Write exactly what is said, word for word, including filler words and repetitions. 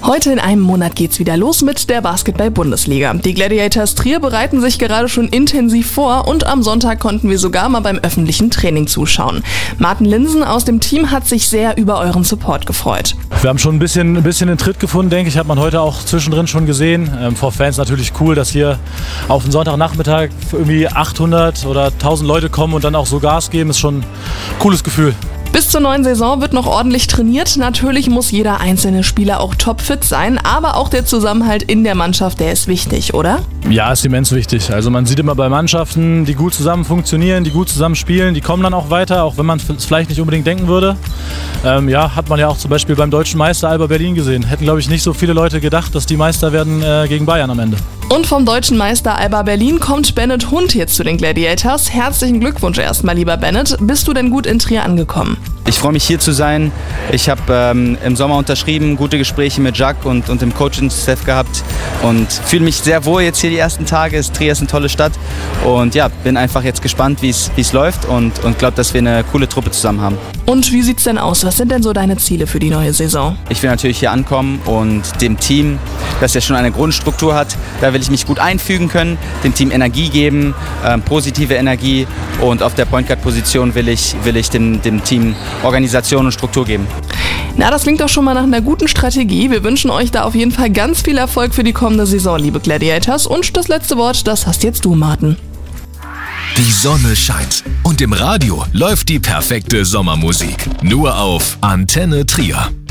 Heute in einem Monat geht's wieder los mit der Basketball-Bundesliga. Die Gladiators Trier bereiten sich gerade schon intensiv vor und am Sonntag konnten wir sogar mal beim öffentlichen Training zuschauen. Martin Linsen aus dem Team hat sich sehr über euren Support gefreut. Wir haben schon ein bisschen, ein bisschen den Tritt gefunden, denke ich, hat man heute auch zwischendrin schon gesehen. Ähm, vor Fans natürlich cool, dass hier auf den Sonntagnachmittag irgendwie achthundert oder tausend Leute kommen und dann auch so Gas geben, ist schon ein cooles Gefühl. Bis zur neuen Saison wird noch ordentlich trainiert. Natürlich muss jeder einzelne Spieler auch topfit sein, aber auch der Zusammenhalt in der Mannschaft, der ist wichtig, oder? Ja, ist immens wichtig. Also man sieht immer bei Mannschaften, die gut zusammen funktionieren, die gut zusammen spielen, die kommen dann auch weiter, auch wenn man es vielleicht nicht unbedingt denken würde. Ähm, ja, hat man ja auch zum Beispiel beim deutschen Meister Alba Berlin gesehen. Hätten, glaube ich, nicht so viele Leute gedacht, dass die Meister werden äh, gegen Bayern am Ende. Und vom deutschen Meister Alba Berlin kommt Bennett Hund jetzt zu den Gladiators. Herzlichen Glückwunsch erstmal, lieber Bennett. Bist du denn gut in Trier angekommen? Ich freue mich, hier zu sein. Ich habe ähm, im Sommer unterschrieben, gute Gespräche mit Jacques und, und dem Coaching-Staff gehabt und fühle mich sehr wohl jetzt hier die ersten Tage. Trier ist eine tolle Stadt und ja, bin einfach jetzt gespannt, wie es läuft und, und glaube, dass wir eine coole Truppe zusammen haben. Und wie sieht's denn aus? Was sind denn so deine Ziele für die neue Saison? Ich will natürlich hier ankommen und dem Team, das ja schon eine Grundstruktur hat, da will ich mich gut einfügen können, dem Team Energie geben, ähm, positive Energie und auf der Point Guard Position will ich, will ich dem, dem Team Organisation und Struktur geben. Na, das klingt doch schon mal nach einer guten Strategie. Wir wünschen euch da auf jeden Fall ganz viel Erfolg für die kommende Saison, liebe Gladiators. Und das letzte Wort, das hast jetzt du, Martin. Die Sonne scheint und im Radio läuft die perfekte Sommermusik. Nur auf Antenne Trier.